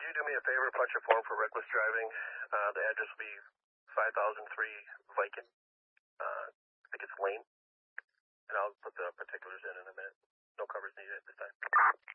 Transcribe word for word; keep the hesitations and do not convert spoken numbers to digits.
could you do me a favor, punch a form for reckless driving? Uh, the address will be five thousand three Viking. Uh, I think it's Lane. And I'll put the particulars in in a minute. No covers needed at this time.